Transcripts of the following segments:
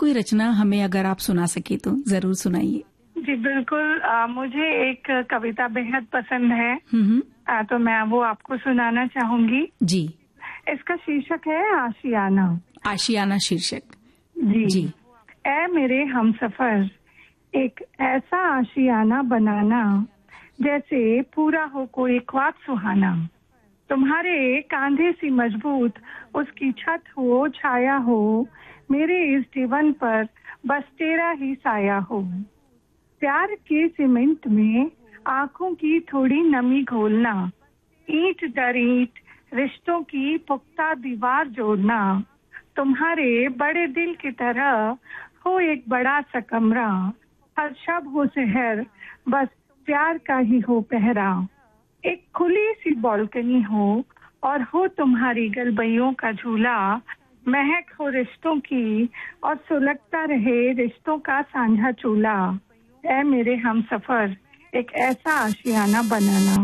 कोई रचना हमें अगर आप सुना सके तो जरूर सुनाइए। जी बिल्कुल, मुझे एक कविता बेहद पसंद है, तो मैं वो आपको सुनाना चाहूंगी। जी। इसका शीर्षक है आशियाना। आशियाना शीर्षक। जी। ऐ मेरे हमसफर, एक ऐसा आशियाना बनाना जैसे पूरा हो कोई ख्वाब सुहाना। तुम्हारे कांधे सी मजबूत उसकी छत हो, छाया हो, मेरे इस जीवन पर बस तेरा ही साया हो। प्यार के सीमेंट में आंखों की थोड़ी नमी घोलना, ईंट दर ईंट रिश्तों की पुख्ता दीवार जोड़ना। तुम्हारे बड़े दिल की तरह हो एक बड़ा सा कमरा, हर शब हो सहर बस प्यार का ही हो पहरा। एक खुली सी बालकनी हो और हो तुम्हारी गलबैयों का झूला, महक हो रिश्तों की और सुलगता रहे रिश्तों का साझा चूल्हा। ऐ मेरे हमसफर, एक ऐसा आशियाना बनाना।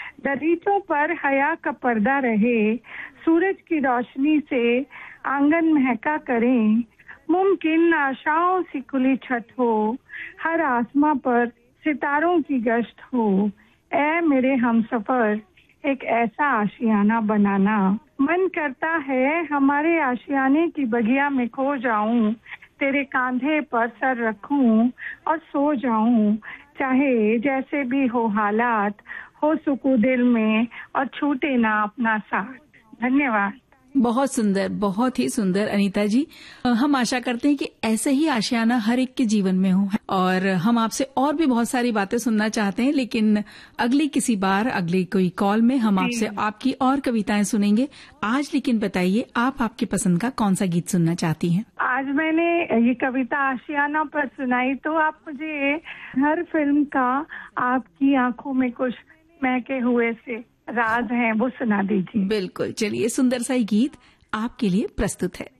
दरीचों पर हया का पर्दा रहे, सूरज की रोशनी से आंगन महका करें। मुमकिन आशाओं सी खुली छत हो, हर आसमां पर सितारों की गश्त हो। ऐ मेरे हमसफर, एक ऐसा आशियाना बनाना। मन करता है हमारे आशियाने की बगिया में खो जाऊं, तेरे कांधे पर सर रखूं और सो जाऊं। चाहे जैसे भी हो हालात, हो सुकून दिल में और छूटे ना अपना साथ। धन्यवाद। बहुत सुंदर, बहुत ही सुंदर अनीता जी। हम आशा करते हैं कि ऐसे ही आशियाना हर एक के जीवन में हो, और हम आपसे और भी बहुत सारी बातें सुनना चाहते हैं, लेकिन अगली कोई कॉल में हम आपसे आपकी और कविताएं सुनेंगे। आज लेकिन बताइए, आप आपकी पसंद का कौन सा गीत सुनना चाहती हैं? आज मैंने ये कविता आशियाना पर सुनाई, तो आप मुझे हर फिल्म का आपकी आंखों में कुछ महके हुए से राज हैं वो सुना दीजिए। बिल्कुल, चलिए सुंदर सा गीत आपके लिए प्रस्तुत है।